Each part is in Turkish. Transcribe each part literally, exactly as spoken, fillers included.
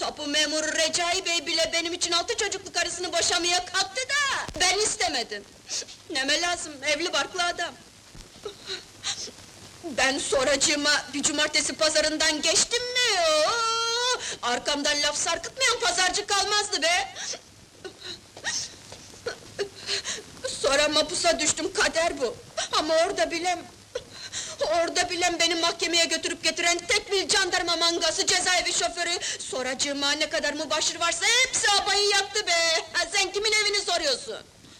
Tapu memuru Recai Bey bile benim için altı çocuklu karısını boşamaya kalktı da... ...ben istemedim. Neme lazım, evli barklı adam. Ben sonracığıma bir cumartesi pazarından geçtim mi? Oo! Arkamdan laf sarkıtmayan pazarcı kalmazdı be! Sonra mapusa düştüm, kader bu! Ama orada bilem... Orada bilem beni mahkemeye götürüp getiren tek bir jandarma mangası, cezaevi şoförü... Sonracığıma ne kadar mübaşir varsa hepsi abayı yaktı be! Ha, sen kimin evini soruyorsun?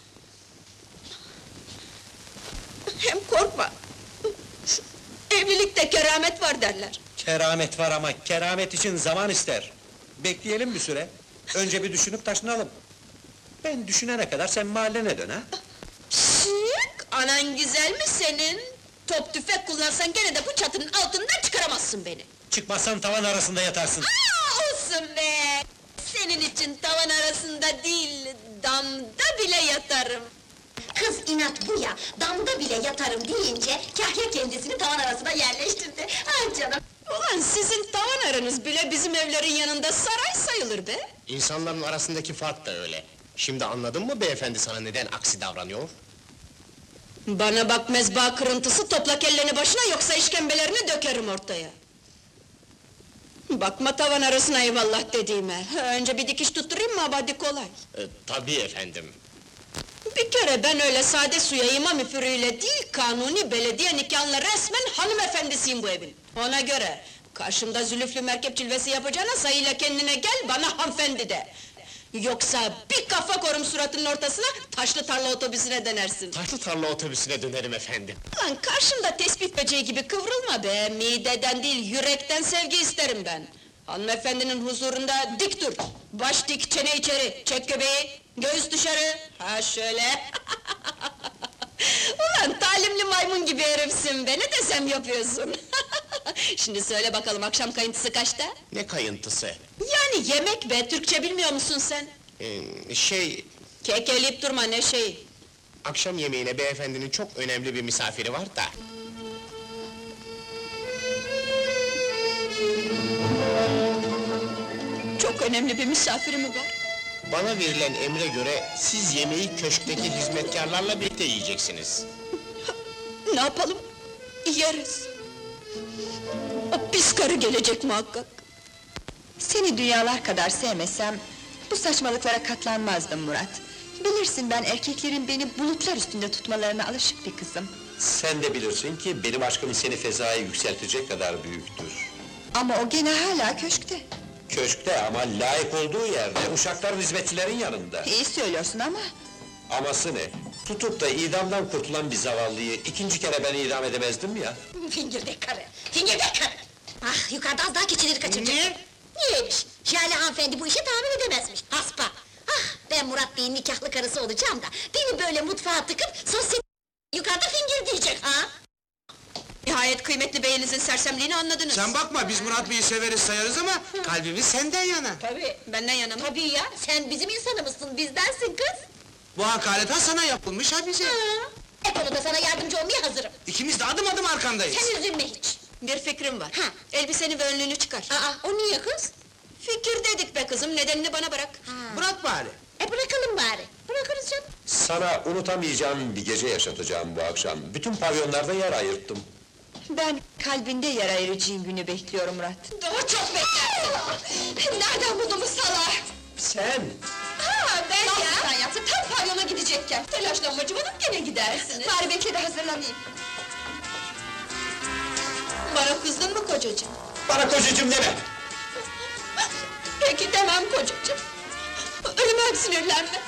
Hem korkma! Evlilikte keramet var derler. Keramet var ama keramet için zaman ister. Bekleyelim bir süre. Önce bir düşünüp taşınalım. Ben düşünene kadar sen mahallene dön ha? Şık! Anan güzel mi senin? Top tüfek kullansan gene de bu çatının altından çıkaramazsın beni. Çıkmazsan tavan arasında yatarsın. Aa, olsun be! Senin için tavan arasında değil, damda bile yatarım. Kız inat bu ya, damda bile yatarım deyince... ...Kahya kendisini tavan arasına yerleştirdi. Ay canım! Ulan sizin tavan aranız bile bizim evlerin yanında saray sayılır be! İnsanların arasındaki fark da öyle. Şimdi anladın mı beyefendi sana neden aksi davranıyor? Bana bak mezba kırıntısı, topla kelleni başına yoksa işkembelerini dökerim ortaya! Bakma tavan arasına eyvallah dediğime, önce bir dikiş tutturayım mı abadi kolay? E, tabii efendim. Bir kere ben öyle sade suya imam üfürüyle değil, kanuni belediye nikahıyla resmen hanımefendisiyim bu evin! Ona göre, karşımda zülüflü merkep cilvesi yapacağına sayıyla kendine gel, bana hanımefendi de! Yoksa bir kafa korum suratının ortasına, taşlı tarla otobüsüne dönersin! Taşlı tarla otobüsüne dönerim efendim. Lan karşımda tespih böceği gibi kıvrılma be! Mideden değil, yürekten sevgi isterim ben! Hanımefendinin huzurunda dik dur! Baş dik, çene içeri, çek göbeği, göğüs dışarı, ha şöyle! Ulan talimli maymun gibi herifsin be, ne desem yapıyorsun! Şimdi söyle bakalım, akşam kayıntısı kaçta? Ne kayıntısı? Yani yemek be, Türkçe bilmiyor musun sen? Ee, şey... Kekeleyip durma, ne şey? Akşam yemeğine beyefendinin çok önemli bir misafiri var da... Çok önemli bir misafiri mi var? Bana verilen emre göre, siz yemeği köşkteki hizmetkarlarla birlikte yiyeceksiniz. Ne yapalım? Yeriz! O pis karı gelecek muhakkak! Seni dünyalar kadar sevmesem, bu saçmalıklara katlanmazdım Murat. Bilirsin ben erkeklerin beni bulutlar üstünde tutmalarına alışık bir kızım. Sen de bilirsin ki benim aşkım seni fezaya yükseltecek kadar büyüktür. Ama o gene hala köşkte. Köşkte ama layık olduğu yerde, uşakların hizmetçilerin yanında. İyi söylüyorsun ama... Aması ne? Tutup da idamdan kurtulan bir zavallıyı ikinci kere ben idam edemezdim ya. Fingirdek karı! Fingirdek karı! Ah, yukarıda az daha keçileri kaçıracak! Ne? Niyeymiş? Jale hanımefendi bu işi tahmin edemezmiş, haspa! Ah, ben Murat Bey'in nikahlı karısı olacağım da... ...beni böyle mutfağa tıkıp, sosyal... ...yukarıda fingir diyecek ha! Nihayet kıymetli beyinizin sersemliğini anladınız! Sen bakma, biz Murat Bey'i severiz sayarız ama... ...kalbimiz senden yana! Tabii, benden yana mı? Tabii ya, sen bizim insanımızsın, bizdensin kız! Bu hakaret ha sana yapılmış ha bize! Ha! E konuda sana yardımcı olmaya hazırım! İkimiz de adım adım arkandayız! Sen üzülme hiç! Bir fikrim var. Ha. Elbiseni ve önlüğünü çıkar. Aa, o niye kız? Fikir dedik be kızım, nedenini bana bırak. Ha. Bırak bari! E bırakalım bari, bırakırız canım! Sana unutamayacağım bir gece yaşatacağım bu akşam. Bütün pavyonlarda yer ayırttım. Ben kalbinde yer ayıracağın günü bekliyorum Murat. Daha çok beklersin! Nereden buldun bu salağı? Sen! Ha, ben ya! Sen yapsın, tam pavyona gidecekken! Telaşlanma canım, gene gidersiniz! Bari bekle de hazırlanayım. Bana kızdın mı kocacığım? Bana kocacığım deme! Peki demem kocacığım! Ölüme sinirlenme!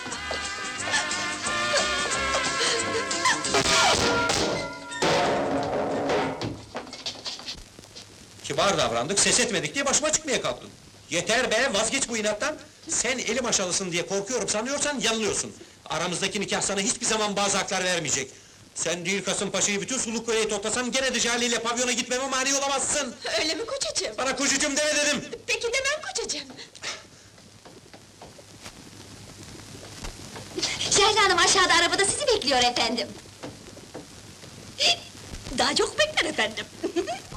Kibar davrandık, ses etmedik diye başıma çıkmaya kalktın. Yeter be, vazgeç bu inattan! Sen elim aşalısın diye korkuyorum sanıyorsan yanılıyorsun. Aramızdaki nikah sana hiçbir zaman bazı haklar vermeyecek. Sen değil Kasımpaşa'yı, bütün Suluköy'ü toplasan gene de Jale ile pavyona gitmeme mani olamazsın! Öyle mi kocacığım? Bana kocacığım deme dedim! Peki demem kocacığım! Jale Hanım aşağıda arabada sizi bekliyor efendim! Daha çok bekler efendim!